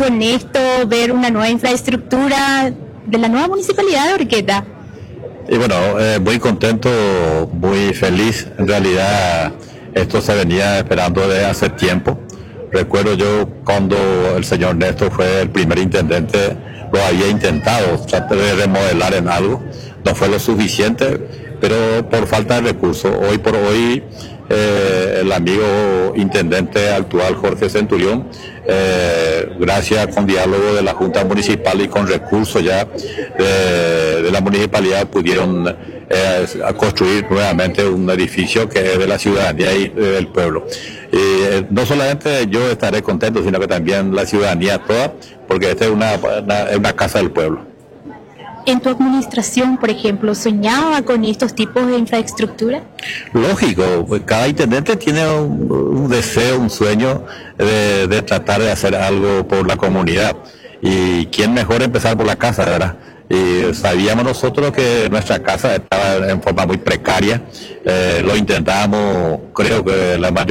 con esto ver una nueva infraestructura de la nueva municipalidad de Horqueta? Y bueno, muy contento, muy feliz. En realidad esto se venía esperando desde hace tiempo. Recuerdo yo cuando el señor Néstor fue el primer intendente, lo había intentado tratar de remodelar en algo. No fue lo suficiente, pero por falta de recursos. Hoy por hoy el amigo intendente actual Jorge Centurión, gracias con diálogo de la Junta Municipal y con recursos ya de la municipalidad, pudieron a construir nuevamente un edificio que es de la ciudadanía y del pueblo. Y no solamente yo estaré contento, sino que también la ciudadanía toda, porque esta es una casa del pueblo. ¿En tu administración, por ejemplo, soñaba con estos tipos de infraestructura? Lógico, pues cada intendente tiene un deseo, un sueño de tratar de hacer algo por la comunidad. Y quién mejor empezar por la casa, ¿verdad? Y sabíamos nosotros que nuestra casa estaba en forma muy precaria. Lo intentamos, creo que la mayoría